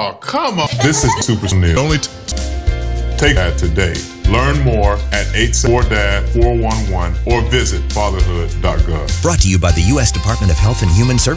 Oh, come on. This is Super Neil. Only take that today. Learn more at 874-411 or visit fatherhood.gov. Brought to you by the U.S. Department of Health and Human Services.